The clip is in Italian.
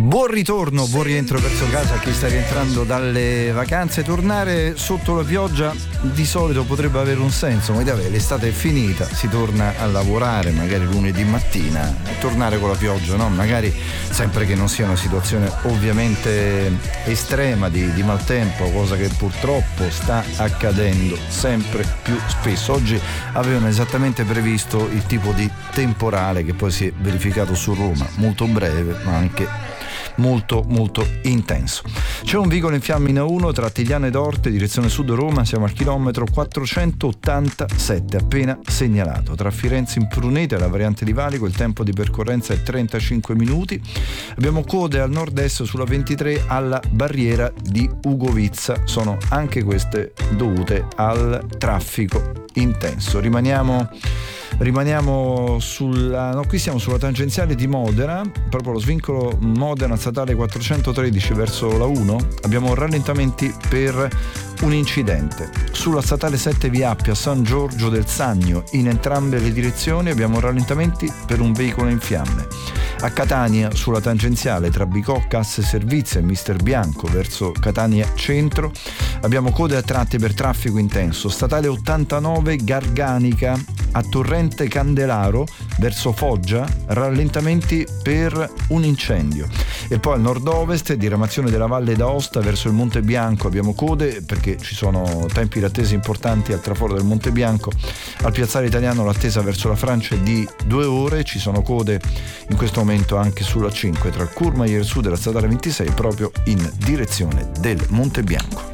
Buon ritorno, buon rientro verso casa a chi sta rientrando dalle vacanze. Tornare sotto la pioggia di solito potrebbe avere un senso, ma vabbè, l'estate è finita, si torna a lavorare magari lunedì mattina, tornare con la pioggia, no? Magari sempre che non sia una situazione ovviamente estrema di maltempo, cosa che purtroppo sta accadendo sempre più spesso. Oggi avevano esattamente previsto il tipo di temporale che poi si è verificato su Roma, molto breve ma anche molto intenso. C'è un vicolo in fiamme in A1 tra Tigliano ed Orte, direzione sud Roma, siamo al chilometro 487 appena segnalato. Tra Firenze in Prunete e la variante di Valico il tempo di percorrenza è 35 minuti. Abbiamo code al nord-est sulla 23 alla barriera di Ugovizza, sono anche queste dovute al traffico intenso. Rimaniamo qui siamo sulla tangenziale di Modena, proprio lo svincolo Modena statale 413 verso la 1. Abbiamo rallentamenti per un incidente. Sulla statale 7 via Appia San Giorgio del Sannio in entrambe le direzioni abbiamo rallentamenti per un veicolo in fiamme. A Catania sulla tangenziale tra Bicocca Asse Servizi e Mister Bianco verso Catania Centro abbiamo code a tratti per traffico intenso. Statale 89 Garganica a Torrente Candelaro verso Foggia, rallentamenti per un incendio. E poi al nord-ovest, diramazione della Valle d'Aosta verso il Monte Bianco, abbiamo code perché ci sono tempi di attesa importanti al traforo del Monte Bianco. Al piazzale italiano l'attesa verso la Francia è di 2 ore, ci sono code in questo momento anche sulla 5 tra il Courmayeur Sud e la statale 26 proprio in direzione del Monte Bianco.